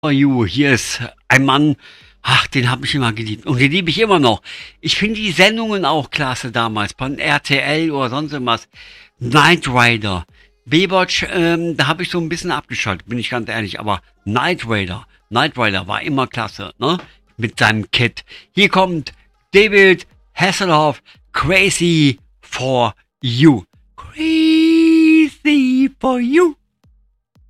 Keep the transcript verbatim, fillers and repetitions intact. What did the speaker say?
For You. Hier ist ein Mann, ach, den habe ich immer geliebt. Und den liebe ich immer noch. Ich finde die Sendungen auch klasse damals, von R T L oder sonst irgendwas. Knight Rider. Baywatch, ähm, da habe ich so ein bisschen abgeschaltet, bin ich ganz ehrlich. Aber Knight Rider, Knight Rider war immer klasse, ne? Mit seinem Kit. Hier kommt David Hasselhoff, Crazy for You. Crazy for You.